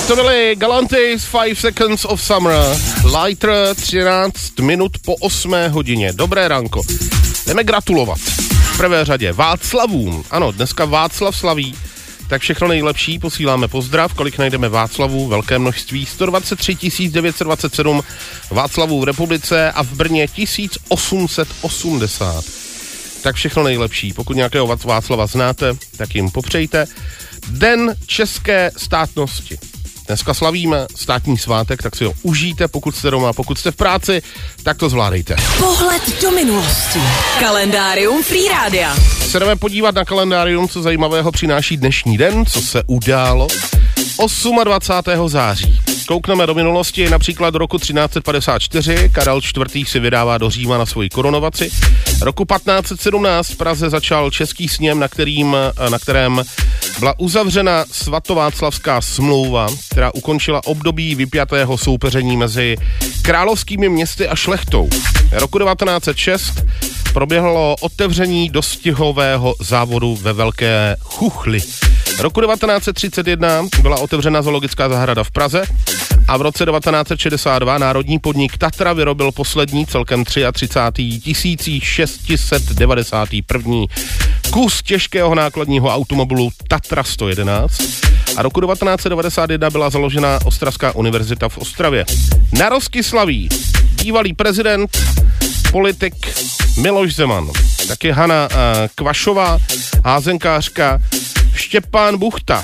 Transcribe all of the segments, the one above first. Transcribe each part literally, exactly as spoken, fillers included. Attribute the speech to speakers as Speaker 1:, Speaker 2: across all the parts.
Speaker 1: To byly Galantis, five seconds of Summer. Lighter, třináct minut po osmé hodině. Dobré ranko. Jdeme gratulovat. V prvé řadě Václavům. Ano, dneska Václav slaví. Tak všechno nejlepší, posíláme pozdrav. Kolik najdeme Václavů? Velké množství. sto dvacet tři tisíc devět set dvacet sedm Václavů v republice a v Brně tisíc osm set osmdesát. Tak všechno nejlepší. Pokud nějakého Václava znáte, tak jim popřejte. Den české státnosti. Dneska slavíme státní svátek, tak si ho užijte, pokud jste doma, pokud jste v práci, tak to zvládejte. Pohled do minulosti.
Speaker 2: Kalendárium Free Rádia.
Speaker 1: Se jdeme podívat na kalendárium, co zajímavého přináší dnešní den, co se událo. dvacátého osmého září. Koukneme do minulosti, například do roku třináct set padesát čtyři, Karel čtvrtý si vydává do Říma na svoji korunovaci. Roku patnáct set sedmnáct v Praze začal český sněm, na, kterým, na kterém byla uzavřena svatováclavská smlouva, která ukončila období vypjatého soupeření mezi královskými městy a šlechtou. Roku devatenáct set šest proběhlo otevření dostihového závodu ve Velké Chuchli. Roku devatenáct set třicet jedna byla otevřena zoologická zahrada v Praze a v roce devatenáct set šedesát dva národní podnik Tatra vyrobil poslední celkem třicátý třetí tisíc šest set devadesát jedna kus těžkého nákladního automobilu Tatra sto jedenáct a roku devatenáct set devadesát jedna byla založena Ostravská univerzita v Ostravě. Narozky slaví bývalý prezident, politik Miloš Zeman, taky Hana uh, Kvašová, házenkářka, Štěpán Buchta,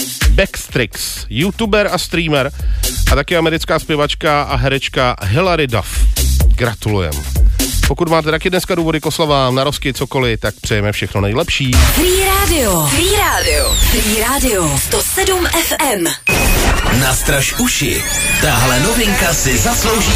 Speaker 1: Backstrix, youtuber a streamer a taky americká zpěvačka a herečka Hilary Duff. Gratulujem. Pokud máte taky dneska důvody k oslavám, narozky, cokoliv, tak přejeme všechno nejlepší.
Speaker 2: Free Radio, Free Radio, Free Radio, sto sedm F M.
Speaker 3: Nastraž uši, tahle novinka si zaslouží